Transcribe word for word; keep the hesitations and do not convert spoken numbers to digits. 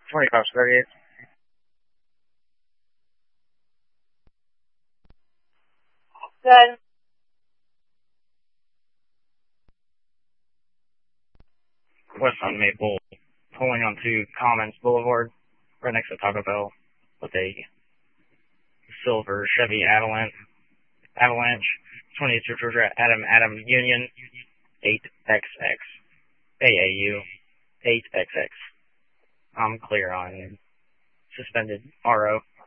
twenty-five thirty-eight. Good. West on Maple, pulling onto Commons Boulevard, right next to Taco Bell, with a silver Chevy Avalanche, Avalanche, twenty-two Georgia Adam Adam Union, eight X X, A A U, eight X X. I'm clear on suspended R O.